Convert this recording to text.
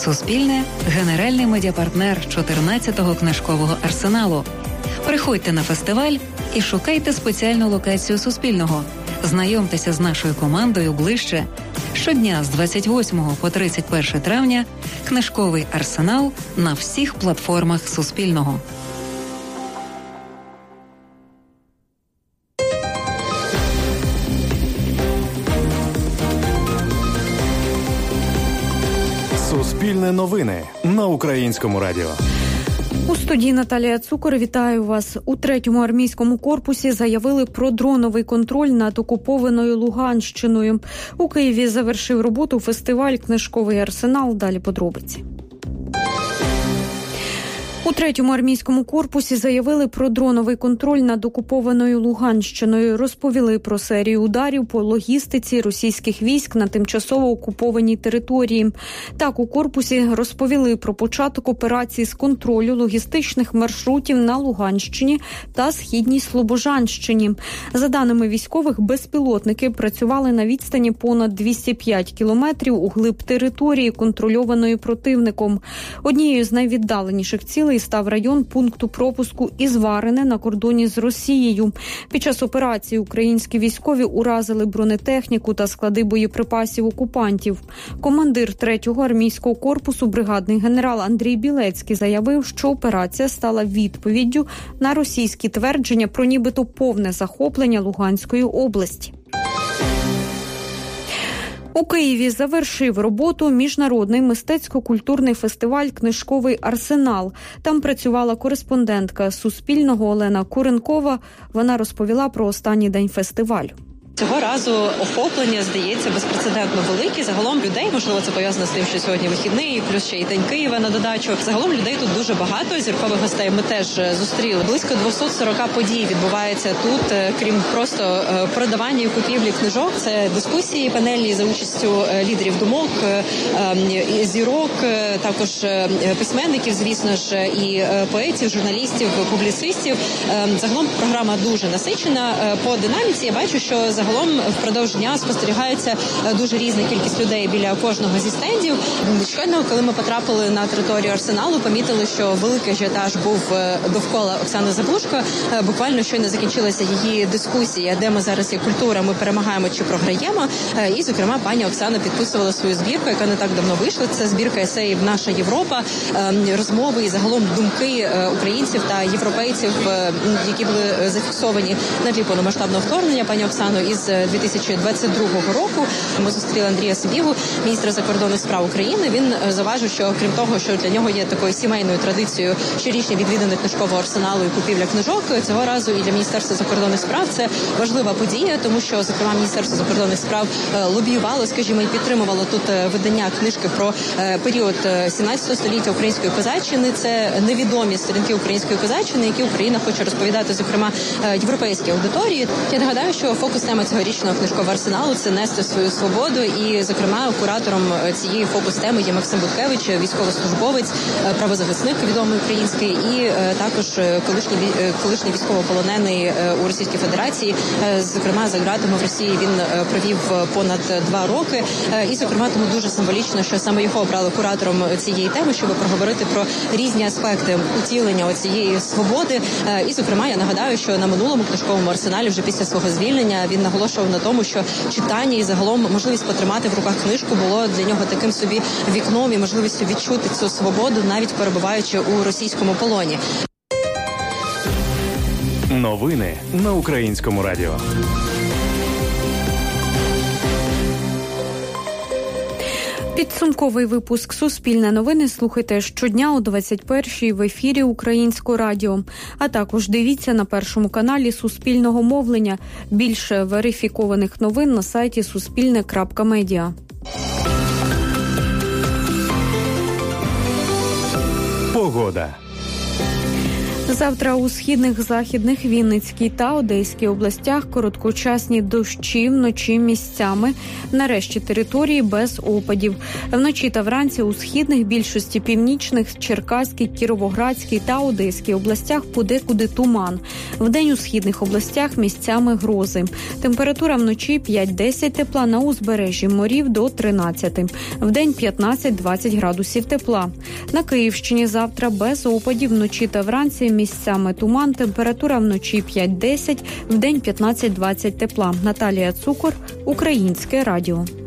Суспільне – генеральний медіапартнер 14-го книжкового арсеналу. Приходьте на фестиваль і шукайте спеціальну локацію Суспільного. Знайомтеся з нашою командою ближче. Щодня з 28 по 31 травня книжковий арсенал на всіх платформах Суспільного. Суспільне новини на Українському радіо. У студії Наталія Цукор. Вітаю вас. У 3-му армійському корпусі заявили про дроновий контроль над окупованою Луганщиною. У Києві завершив роботу фестиваль «Книжковий арсенал». Далі подробиці. У 3-му армійському корпусі заявили про дроновий контроль над окупованою Луганщиною. Розповіли про серію ударів по логістиці російських військ на тимчасово окупованій території. Так, у корпусі розповіли про початок операції з контролю логістичних маршрутів на Луганщині та Східній Слобожанщині. За даними військових, безпілотники працювали на відстані понад 205 кілометрів у глиб території, контрольованої противником. Однією з найвіддаленіших цілей став район пункту пропуску Ізварине на кордоні з Росією. Під час операції українські військові уразили бронетехніку та склади боєприпасів окупантів. Командир 3-го армійського корпусу, бригадний генерал Андрій Білецький, заявив, що операція стала відповіддю на російські твердження про нібито повне захоплення Луганської області. У Києві завершив роботу міжнародний мистецько-культурний фестиваль «Книжковий арсенал». Там працювала кореспондентка Суспільного Олена Куренкова. Вона розповіла про останній день фестивалю. Цього разу охоплення, здається, безпрецедентно велике. Загалом людей, можливо, це пов'язано з тим, що сьогодні вихідний, плюс ще й День Києва на додачу. Загалом людей тут дуже багато, зіркових гостей ми теж зустріли. Близько 240 подій відбувається тут, крім просто продавання і купівлі книжок. Це дискусії панельні за участю лідерів думок, зірок, також письменників, звісно ж, і поетів, журналістів, публіцистів. Загалом програма дуже насичена. По динаміці я бачу, що загалом впродовж дня спостерігається дуже різна кількість людей біля кожного зі стендів. Щойно, коли ми потрапили на територію арсеналу, помітили, що великий ажіотаж був довкола Оксани Забужко. Буквально щойно закінчилася її дискусія, де ми зараз є культура, ми перемагаємо чи програємо. І, зокрема, пані Оксана підписувала свою збірку, яка не так давно вийшла. Це збірка есеїв «Наша Європа», розмови і загалом думки українців та європейців, які були зафіксовані на тлі повномасштабного вторгнення. Пані Оксано, із 2022 року ми зустріли Андрія Сибігу, міністра закордонних справ України. Він зауважив, що крім того, що для нього є такою сімейною традицією щорічні відвідини книжкового арсеналу і купівля книжок, цього разу і для Міністерства закордонних справ це важлива подія, тому що, зокрема, Міністерство закордонних справ лобіювало, скажімо, і підтримувало тут видання книжки про період 17 століття української козаччини. Це невідомі сторінки української козаччини, які Україна хоче розповідати, зокрема, європейській аудиторії. Я нагадаю, що фокус теми цьогорічного книжкового арсеналу – це нести свою свободу. І, зокрема, куратором цієї фокус-теми є Максим Буткевич, військовослужбовець, правозахисник відомий український, і також колишній військовополонений у Російській Федерації. Зокрема, за ґратами в Росії він провів понад 2 роки. І, зокрема, тому дуже символічно, що саме його обрали куратором цієї теми, щоб проговорити про різні аспекти утілення цієї свободи. І, зокрема, я нагадаю, що на минулому книжковому арсеналі вже після свого звільнення він наголошував на тому, що читання і загалом можливість потримати в руках книжку було для нього таким собі вікном і можливістю відчути цю свободу, навіть перебуваючи у російському полоні. Новини на Українському радіо. Підсумковий випуск «Суспільне новини» слухайте щодня о 21-й в ефірі Українського радіо. А також дивіться на Першому каналі Суспільного мовлення. Більше верифікованих новин на сайті суспільне.медіа. Погода. Завтра у східних, західних, Вінницькій та Одеській областях короткочасні дощі, вночі місцями. Нарешті території без опадів. Вночі та вранці у східних, більшості північних, Черкаській, Кіровоградській та Одеській областях подекуди туман. Вдень у східних областях місцями грози. Температура вночі 5-10 тепла, на узбережжі морів до 13. Вдень 15-20 градусів тепла. На Київщині завтра без опадів, вночі та вранці місцями туман, температура вночі 5-10, вдень 15-20 тепла. Наталія Цукор, Українське радіо.